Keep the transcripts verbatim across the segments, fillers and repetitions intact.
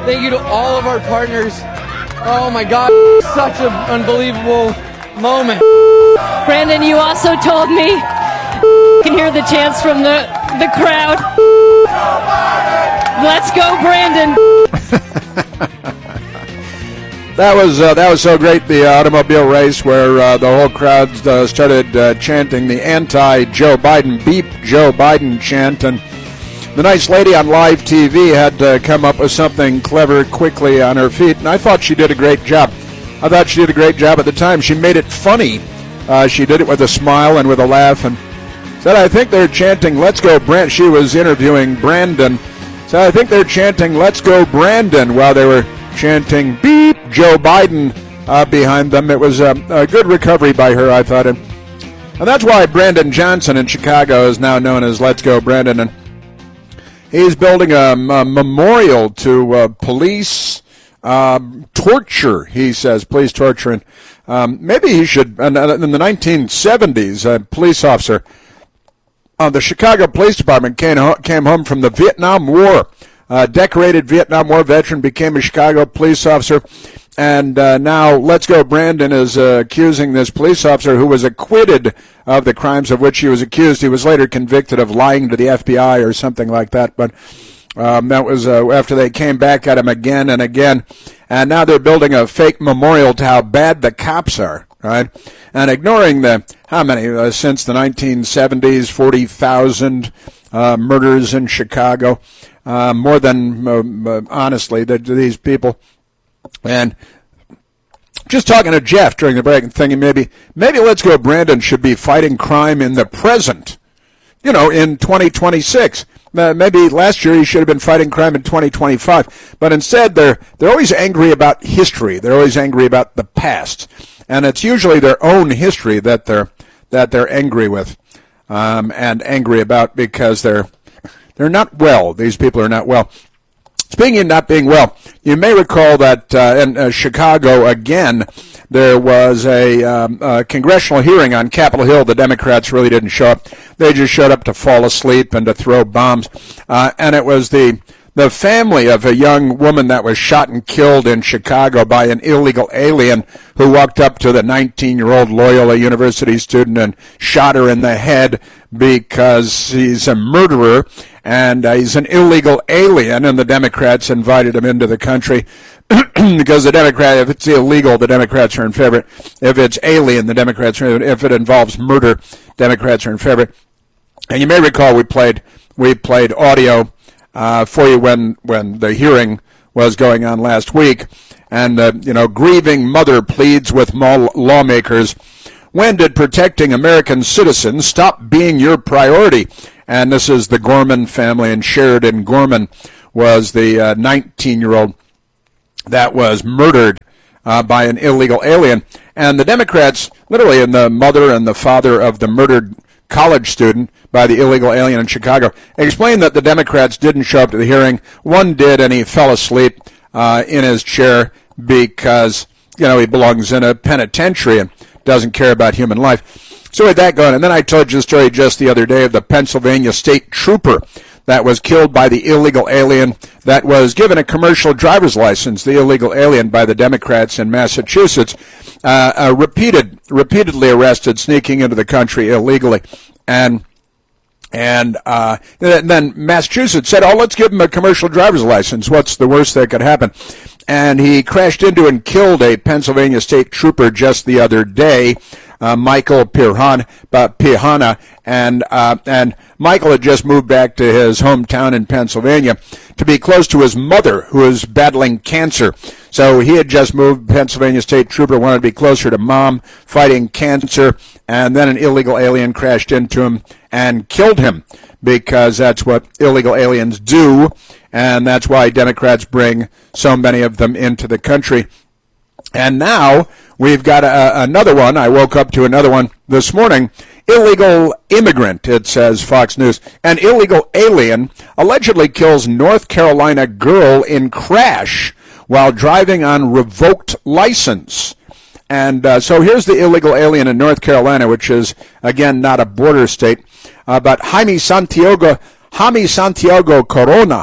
Thank you to all of our partners. Oh my God, such an unbelievable moment. Brandon, you also told me you can hear the chants from the, the crowd. Let's go, Brandon. That was uh, that was so great, the uh, automobile race where uh, the whole crowd uh, started uh, chanting the anti-Joe Biden, beep Joe Biden chant, and the nice lady on live T V had to come up with something clever quickly on her feet, and I thought she did a great job. I thought she did a great job at the time. She made it funny. Uh, she did it with a smile and with a laugh, and said, I think they're chanting, let's go, Brand. She was interviewing Brandon. So I think they're chanting, let's go, Brandon, while they were chanting, beep Joe Biden uh, behind them. It was um, a good recovery by her, I thought. And, and that's why Brandon Johnson in Chicago is now known as Let's Go Brandon. And he's building a, a memorial to uh, police um, torture, he says, police torture. And um, maybe he should, in the nineteen seventies, a police officer of the Chicago Police Department came, came home from the Vietnam War. Uh, decorated Vietnam War veteran, became a Chicago police officer, and uh, now Let's Go Brandon is uh, accusing this police officer who was acquitted of the crimes of which he was accused. He was later convicted of lying to the F B I or something like that, but um, that was uh, after they came back at him again and again, and now they're building a fake memorial to how bad the cops are, right? And ignoring the, how many, uh, since the nineteen seventies, forty thousand uh, murders in Chicago. Uh, more than, uh, uh, honestly, the, these people. And just talking to Jeff during the break and thinking maybe, maybe Let's Go Brandon should be fighting crime in the present, you know, in twenty twenty-six. Uh, maybe last year he should have been fighting crime in twenty twenty-five. But instead, they're, they're always angry about history. They're always angry about the past. And it's usually their own history that they're, that they're angry with, um, and angry about because they're, They're not well. These people are not well. Speaking of not being well, you may recall that uh, in uh, Chicago, again, there was a, um, a congressional hearing on Capitol Hill. The Democrats really didn't show up. They just showed up to fall asleep and to throw bombs. Uh, and it was the the family of a young woman that was shot and killed in Chicago by an illegal alien who walked up to the nineteen-year-old Loyola University student and shot her in the head because he's a murderer and uh, he's an illegal alien, and the Democrats invited him into the country because the Democrat, if it's illegal, the Democrats are in favor. If it's alien, the Democrats are in favor. If it involves murder, Democrats are in favor. And you may recall we played we played audio Uh, for you when, when the hearing was going on last week. And, uh, you know, grieving mother pleads with mall- lawmakers. When did protecting American citizens stop being your priority? And this is the Gorman family, and Sheridan Gorman was the uh, nineteen-year-old that was murdered uh, by an illegal alien. And the Democrats, literally, and the mother and the father of the murdered college student by the illegal alien in Chicago, explained that the Democrats didn't show up to the hearing. One did, and he fell asleep uh, in his chair because, you know, he belongs in a penitentiary and doesn't care about human life. So with that going, and then I told you the story just the other day of the Pennsylvania state trooper that was killed by the illegal alien that was given a commercial driver's license, the illegal alien, by the Democrats in Massachusetts, uh, uh, repeated, repeatedly arrested, sneaking into the country illegally. And and uh, then Massachusetts said, oh, let's give him a commercial driver's license. What's the worst that could happen? And he crashed into and killed a Pennsylvania state trooper just the other day, uh, Michael Pirhana, uh, Pirhana, and uh, and Michael had just moved back to his hometown in Pennsylvania to be close to his mother, who is battling cancer. So he had just moved. Pennsylvania state trooper wanted to be closer to mom, fighting cancer, and then an illegal alien crashed into him and killed him, because that's what illegal aliens do, and that's why Democrats bring so many of them into the country. And now we've got a, another one. I woke up to another one this morning. Illegal immigrant, it says Fox News. An illegal alien allegedly kills North Carolina girl in crash while driving on revoked license. And uh, so here's the illegal alien in North Carolina, which is, again, not a border state. Uh, but Jaime Santiago, Jaime Santiago Corona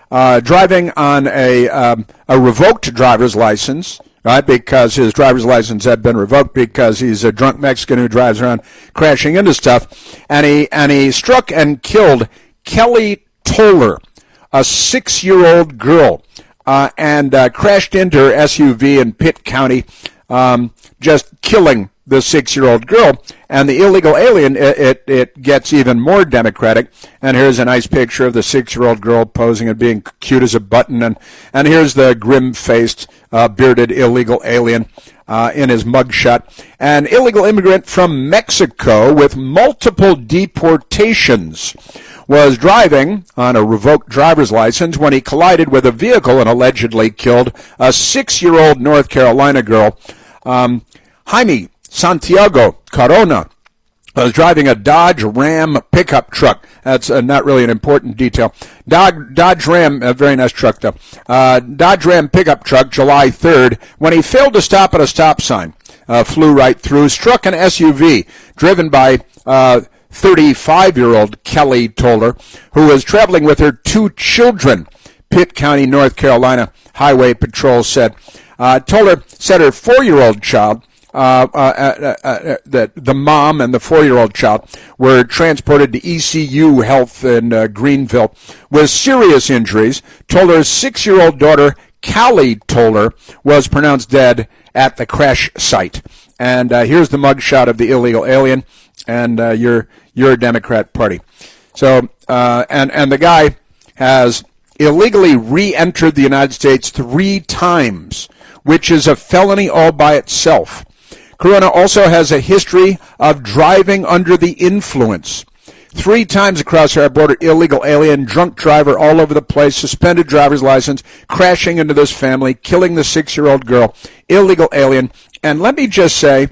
uh, driving on a um, a revoked driver's license, right? Because his driver's license had been revoked because he's a drunk Mexican who drives around crashing into stuff, and he and he struck and killed Kelly Toller, a six-year-old girl, uh, and uh, crashed into her S U V in Pitt County, um, just killing the six-year-old girl. And the illegal alien, it, it, it gets even more democratic. And here's a nice picture of the six-year-old girl posing and being cute as a button. And, and here's the grim-faced, uh, bearded illegal alien uh, in his mugshot. An illegal immigrant from Mexico with multiple deportations was driving on a revoked driver's license when he collided with a vehicle and allegedly killed a six-year-old North Carolina girl. Um, Jaime Santiago Corona was driving a Dodge Ram pickup truck. That's uh, not really an important detail. Dodge, Dodge Ram, a very nice truck though. Uh, Dodge Ram pickup truck, July third, when he failed to stop at a stop sign, uh, flew right through, struck an S U V driven by uh, thirty-five-year-old Kelly Toller, who was traveling with her two children. Pitt County, North Carolina Highway Patrol said. Uh, Toller said her four-year-old child, uh, uh, uh, uh, that the mom and the four-year-old child were transported to E C U Health in uh, Greenville with serious injuries. Toller's six-year-old daughter, Callie Toller, was pronounced dead at the crash site. And uh, here's the mugshot of the illegal alien and uh, your your Democrat Party. So uh, and and the guy has illegally re-entered the United States three times, which is a felony all by itself. Corona also has a history of driving under the influence. Three times across our border, illegal alien, drunk driver all over the place, suspended driver's license, crashing into this family, killing the six-year-old girl, illegal alien. And let me just say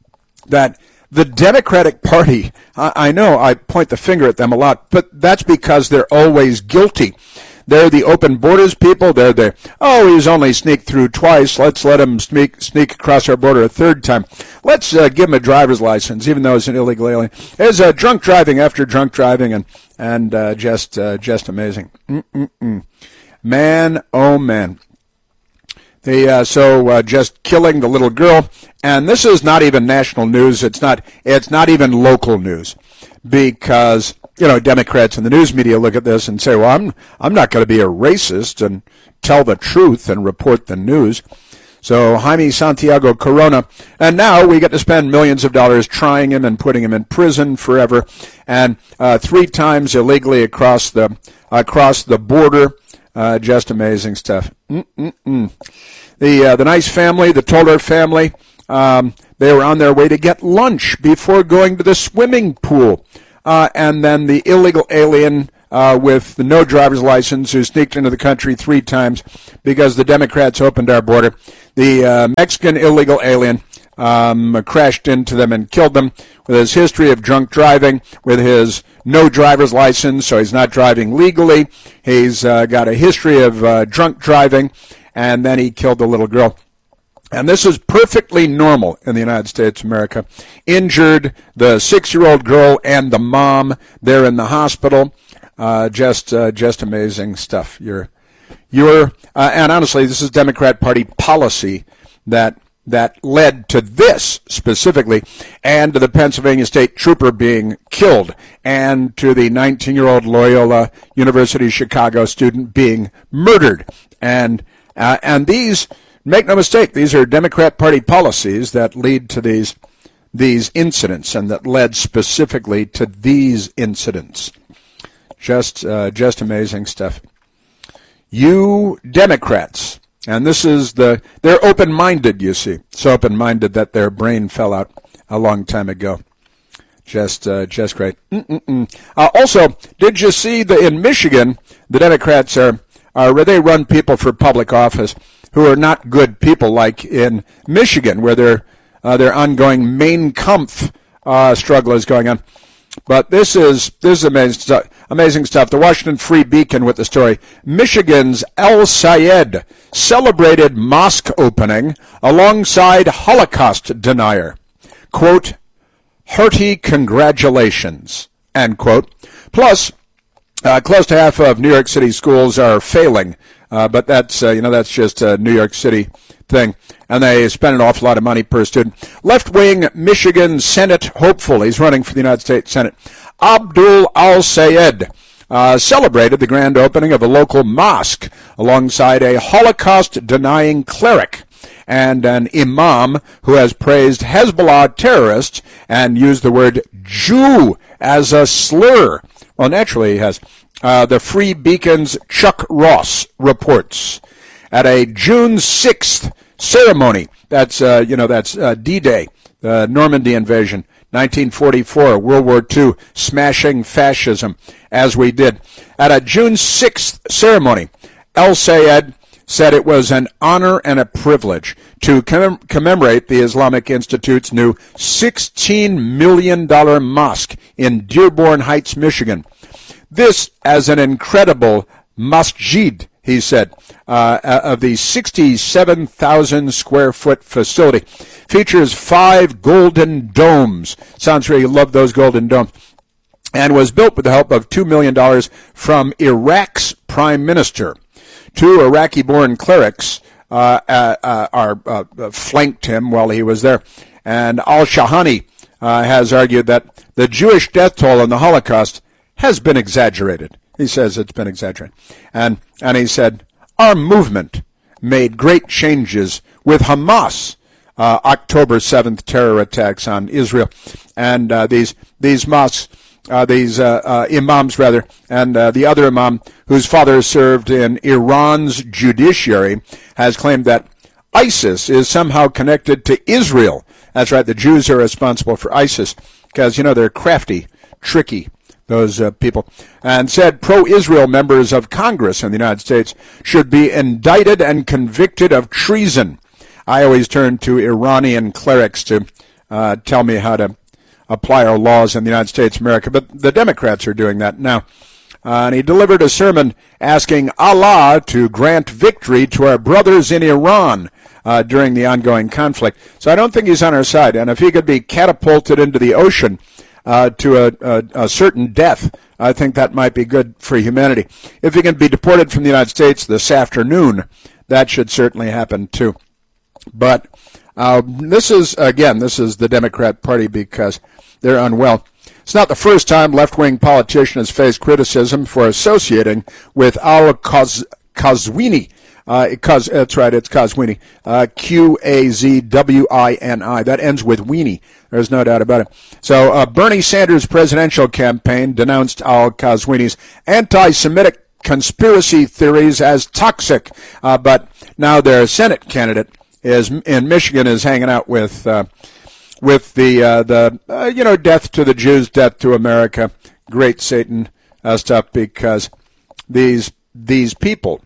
that the Democratic Party, I, I know I point the finger at them a lot, but that's because they're always guilty. They're the open borders people. They're the, oh, he's only sneaked through twice. Let's let him sneak, sneak across our border a third time. Let's uh, give him a driver's license, even though he's an illegal alien. There's uh, drunk driving after drunk driving, and and uh, just uh, just amazing. Mm-mm-mm. Man, oh man. They uh, so uh, just killing the little girl, and this is not even national news. It's not. It's not even local news, because you know Democrats and the news media look at this and say, "Well, I'm I'm not going to be a racist and tell the truth and report the news." So Jaime Santiago Corona, and now we get to spend millions of dollars trying him and putting him in prison forever, and uh, three times illegally across the across the border. Uh, just amazing stuff. Mm-mm-mm. The uh, the nice family, the Toller family, um, they were on their way to get lunch before going to the swimming pool. Uh, and then the illegal alien uh, with the no driver's license who sneaked into the country three times because the Democrats opened our border. The uh, Mexican illegal alien um, crashed into them and killed them with his history of drunk driving, with his no driver's license, so he's not driving legally. He's uh, got a history of uh, drunk driving, and then he killed the little girl. And this is perfectly normal in the United States of America. Injured the six-year-old girl and the mom. They're in the hospital. Uh, just uh, just amazing stuff. You're, you're, uh, and honestly, this is Democrat Party policy that that led to this specifically, and to the Pennsylvania State Trooper being killed, and to the nineteen-year-old Loyola University Chicago student being murdered. And uh, and these, make no mistake, these are Democrat Party policies that lead to these these incidents, and that led specifically to these incidents. Just uh, just amazing stuff. You Democrats. And this is the, they're open-minded, you see. So open-minded that their brain fell out a long time ago. Just, uh, just great. Mm-mm-mm. Uh, also, did you see that in Michigan, the Democrats are, are, they run people for public office who are not good people, like in Michigan, where their, uh, their ongoing Mein Kampf, uh, struggle is going on. But this is this is amazing stuff. Amazing stuff. The Washington Free Beacon with the story. Michigan's El Sayed celebrated mosque opening alongside Holocaust denier. Quote, hearty congratulations, end quote. Plus, Uh, close to half of New York City schools are failing, uh, but that's uh, you know that's just a New York City thing, and they spend an awful lot of money per student. Left-wing Michigan Senate hopeful, he's running for the United States Senate, Abdul Al-Sayed, uh, celebrated the grand opening of a local mosque alongside a Holocaust-denying cleric and an imam who has praised Hezbollah terrorists and used the word Jew as a slur. Well, naturally he has. Uh, the Free Beacon's Chuck Ross reports at a June sixth ceremony. That's, uh, you know, that's uh, D-Day, the Normandy invasion, nineteen forty-four, World War Two, smashing fascism, as we did. At a June sixth ceremony, El-Sayed said it was an honor and a privilege to comm- commemorate the Islamic Institute's new sixteen million dollars mosque in Dearborn Heights, Michigan. This as an incredible masjid, he said, uh, of the sixty-seven thousand square foot facility. Features five golden domes. Sounds really love those golden domes. And was built with the help of two million dollars from Iraq's prime minister. Two Iraqi-born clerics uh, uh, uh, are uh, flanked him while he was there. And al-Shahani uh, has argued that the Jewish death toll in the Holocaust has been exaggerated. He says it's been exaggerated. And, and he said, our movement made great changes with Hamas, uh, October seventh terror attacks on Israel. And uh, these these mosques, Uh, these uh, uh, imams, rather, and uh, the other imam, whose father served in Iran's judiciary, has claimed that ISIS is somehow connected to Israel. That's right, the Jews are responsible for ISIS, because, you know, they're crafty, tricky, those uh, people, and said pro-Israel members of Congress in the United States should be indicted and convicted of treason. I always turn to Iranian clerics to uh, tell me how to apply our laws in the United States of America, but the Democrats are doing that now. Uh, and he delivered a sermon asking Allah to grant victory to our brothers in Iran uh, during the ongoing conflict. So I don't think he's on our side. And if he could be catapulted into the ocean uh, to a, a, a certain death, I think that might be good for humanity. If he can be deported from the United States this afternoon, that should certainly happen too. But uh, this is, again, this is the Democrat Party because they're unwell. It's not the first time left-wing politician has faced criticism for associating with al-Qazwini. Uh, Qaz, that's right, it's Qazwini. Uh, Q A Z W I N I. That ends with weenie. There's no doubt about it. So uh, Bernie Sanders' presidential campaign denounced al-Qazwini's anti-Semitic conspiracy theories as toxic. Uh, but now their Senate candidate is in Michigan is hanging out with uh, with the uh, the uh, you know death to the Jews, death to America, great Satan uh, stuff, because these these people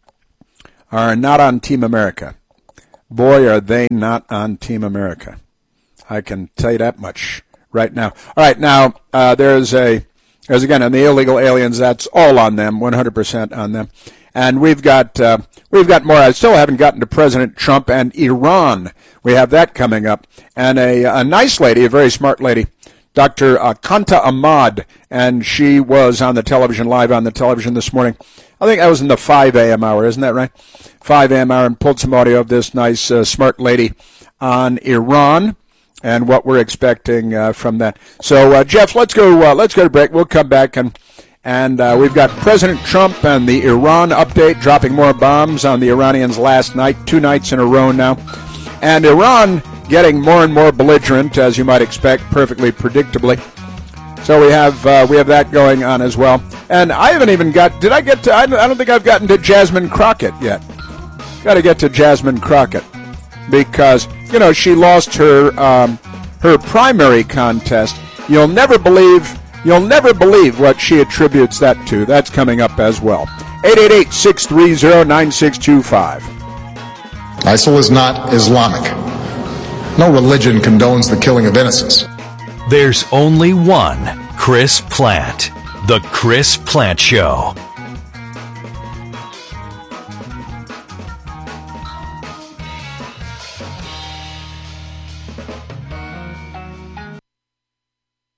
are not on Team America. Boy, are they not on Team America. I can tell you that much right now. All right, now uh, there's a there's again on the illegal aliens. That's all on them, one hundred percent on them. And we've got uh, we've got more. I still haven't gotten to President Trump and Iran. We have that coming up. And a, a nice lady, a very smart lady, Doctor Uh, Kanta Ahmad, and she was on the television, live on the television this morning. I think that was in the five a.m. hour, isn't that right? five a.m. hour, and pulled some audio of this nice, uh, smart lady on Iran and what we're expecting uh, from that. So, uh, Jeff, let's go. Uh, let's go to break. We'll come back and. And uh, we've got President Trump and the Iran update, dropping more bombs on the Iranians last night, two nights in a row now. And Iran getting more and more belligerent, as you might expect, perfectly predictably. So we have uh, we have that going on as well. And I haven't even got, did I get to, I don't think I've gotten to Jasmine Crockett yet. Got to get to Jasmine Crockett because, you know, she lost her um, her primary contest. You'll never believe... You'll never believe what she attributes that to. That's coming up as well. eight eight eight, six three zero, nine six two five. ISIL is not Islamic. No religion condones the killing of innocents. There's only one Chris Plante. The Chris Plante Show.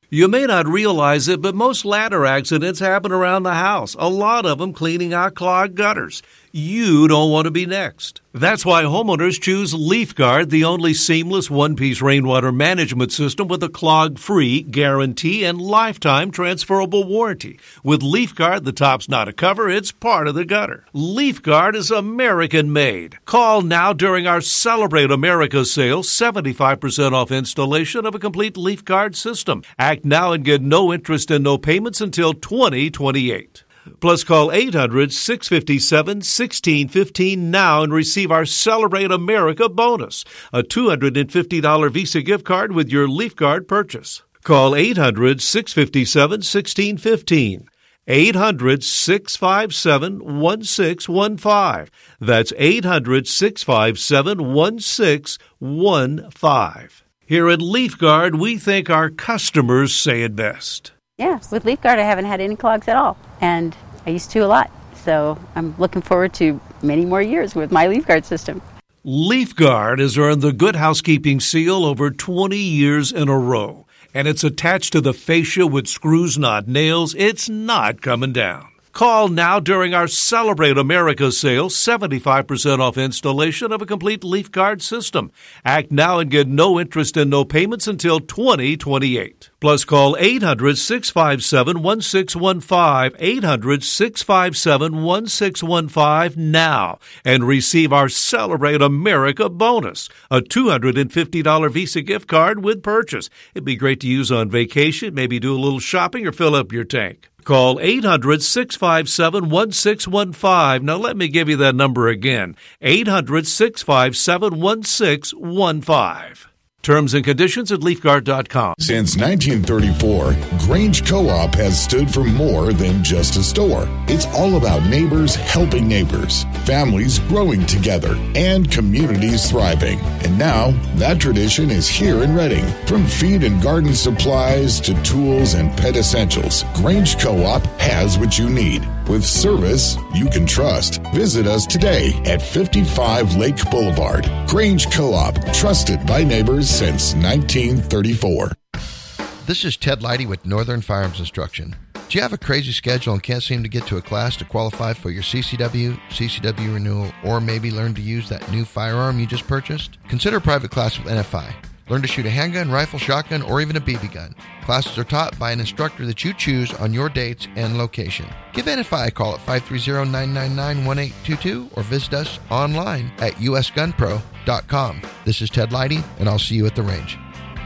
You may not realize it, but most ladder accidents happen around the house, a lot of them cleaning out clogged gutters. You don't want to be next. That's why homeowners choose LeafGuard, the only seamless one-piece rainwater management system with a clog-free guarantee and lifetime transferable warranty. With LeafGuard, the top's not a cover, it's part of the gutter. LeafGuard is American-made. Call now during our Celebrate America sale, seventy-five percent off installation of a complete LeafGuard system. Act now and get no interest and no payments until twenty twenty-eight. Plus, call eight hundred, six five seven, one six one five now and receive our Celebrate America bonus, a two hundred fifty dollars Visa gift card with your LeafGuard purchase. Call eight hundred, six five seven, one six one five. eight hundred, six five seven, one six one five. That's eight hundred, six five seven, one six one five. Here at LeafGuard, we think our customers say it best. Yeah, with LeafGuard, I haven't had any clogs at all, and I used to a lot. So I'm looking forward to many more years with my LeafGuard system. LeafGuard has earned the Good Housekeeping seal over twenty years in a row, and it's attached to the fascia with screws, not nails. It's not coming down. Call now during our Celebrate America sale, seventy-five percent off installation of a complete LeafGuard system. Act now and get no interest and no payments until twenty twenty-eight. Plus, call eight hundred, six five seven, one six one five, eight hundred, six five seven, one six one five now and receive our Celebrate America bonus, a two hundred fifty dollars Visa gift card with purchase. It'd be great to use on vacation, maybe do a little shopping or fill up your tank. Call eight hundred, six five seven, one six one five. Now let me give you that number again, eight hundred, six five seven, one six one five. Terms and conditions at leafguard dot com. Since nineteen thirty-four, Grange Co-op has stood for more than just a store. It's all about neighbors helping neighbors, families growing together, and communities thriving. And now, that tradition is here in Reading. From feed and garden supplies to tools and pet essentials, Grange Co-op has what you need. With service you can trust. Visit us today at fifty-five Lake Boulevard. Grange Co-op, trusted by neighbors since nineteen thirty-four. This is Ted Leidy with Northern Firearms Instruction. Do you have a crazy schedule and can't seem to get to a class to qualify for your C C W, C C W renewal, or maybe learn to use that new firearm you just purchased? Consider a private class with N F I. Learn to shoot a handgun, rifle, shotgun, or even a B B gun. Classes are taught by an instructor that you choose on your dates and location. Give N F I a call at five three zero, nine nine nine, one eight two two or visit us online at u s gun pro dot com. This is Ted Leidy, and I'll see you at the range.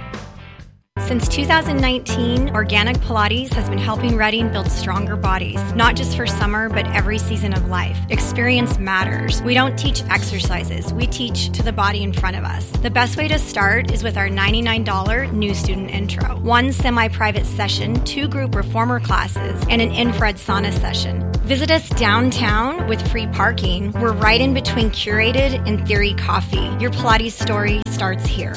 Since two thousand nineteen, Organic Pilates has been helping Reading build stronger bodies, not just for summer, but every season of life. Experience matters. We don't teach exercises. We teach to the body in front of us. The best way to start is with our ninety-nine dollars new student intro. One semi-private session, two group reformer classes, and an infrared sauna session. Visit us downtown with free parking. We're right in between Curated and Theory Coffee. Your Pilates story starts here.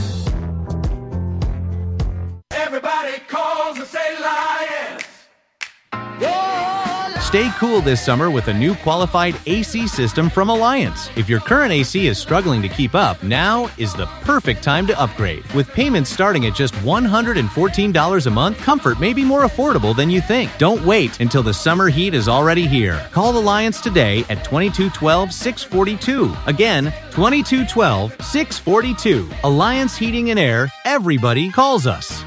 Everybody calls and say Lions. Stay cool this summer with a new qualified A C system from Alliance. If your current A C is struggling to keep up, now is the perfect time to upgrade. With payments starting at just one hundred fourteen dollars a month, comfort may be more affordable than you think. Don't wait until the summer heat is already here. Call Alliance today at twenty-two twelve, six forty-two. Again, twenty-two twelve, six forty-two. Alliance Heating and Air. Everybody calls us.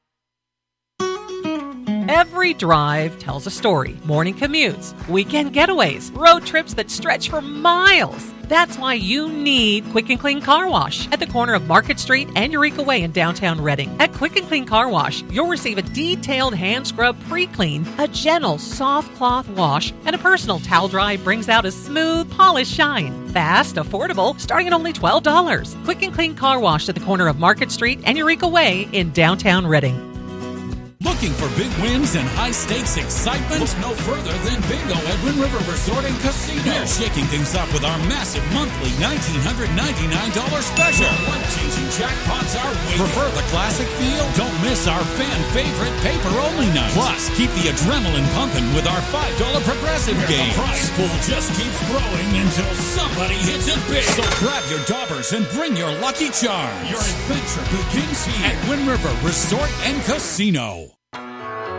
Every drive tells a story. Morning commutes, weekend getaways, road trips that stretch for miles. That's why you need Quick and Clean Car Wash at the corner of Market Street and Eureka Way in downtown Reading. At Quick and Clean Car Wash, you'll receive a detailed hand scrub pre-clean, a gentle soft cloth wash, and a personal towel dry brings out a smooth, polished shine. Fast, affordable, starting at only twelve dollars. Quick and Clean Car Wash at the corner of Market Street and Eureka Way in downtown Reading. Look Looking for big wins and high-stakes excitement? Look no further than Bingo at Wind River Resort and Casino. We're shaking things up with our massive monthly one thousand nine hundred ninety-nine dollars special. Life-changing jackpots are waiting. Prefer the classic feel? Don't miss our fan-favorite paper-only night. Plus, keep the adrenaline pumping with our five dollar progressive game. The prize pool just keeps growing until somebody hits it big. So grab your daubers and bring your lucky charms. Your adventure begins here at Wind River Resort and Casino.